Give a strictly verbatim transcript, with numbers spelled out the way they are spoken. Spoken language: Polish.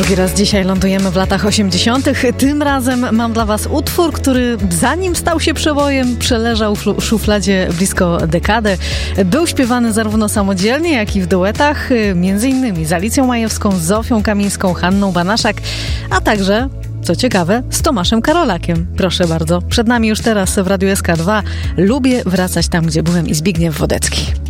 Drugi raz dzisiaj lądujemy w latach osiemdziesiątych. Tym razem mam dla was utwór, który zanim stał się przebojem, przeleżał w szufladzie blisko dekadę. Był śpiewany zarówno samodzielnie, jak i w duetach, między innymi z Alicją Majewską, z Zofią Kamińską, Hanną Banaszak, a także, co ciekawe, z Tomaszem Karolakiem. Proszę bardzo, przed nami już teraz w Radiu S K dwa Lubię wracać tam, gdzie byłem i Zbigniew Wodecki.